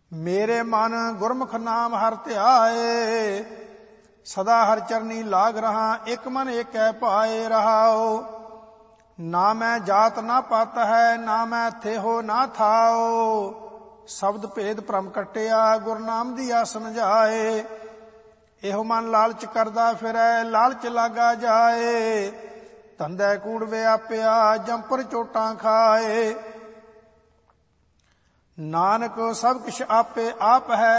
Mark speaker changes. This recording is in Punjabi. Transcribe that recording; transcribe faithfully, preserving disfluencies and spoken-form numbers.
Speaker 1: ਮੇਰੇ ਮਨ ਗੁਰਮੁਖ ਨਾਮ ਹਰਿ ਧਿਆਏ। ਸਦਾ ਹਰਿ ਚਰਨੀ ਲਾਗ ਰਹਾ, ਇਕ ਮਨ ਏਕੈ ਭਾਏ ਰਹਾਉ। ਨਾ ਮੈਂ ਜਾਤ ਨਾ ਪਤ ਹੈ, ਨਾ ਮੈਂ ਥੇਹੋ ਨਾ ਥਾਉ। ਸ਼ਬਦ ਭੇਦ ਭ੍ਰਮ ਕੱਟਿਆ, ਗੁਰ ਨਾਮ ਦੀਆ ਸਮਝਾਏ। ਇਹੋ ਮਨ ਲਾਲਚ ਕਰਦਾ ਫਿਰੈ, ਲਾਲਚ ਲਾਗਾ ਜਾਏ। ਧੰਦੈ ਕੂੜ ਵਿਆਪਿਆ, ਜੰਪਰ ਚੋਟਾਂ ਖਾਏ। ਨਾਨਕ ਸਭ ਕਿਛ ਆਪੇ ਆਪ ਹੈ,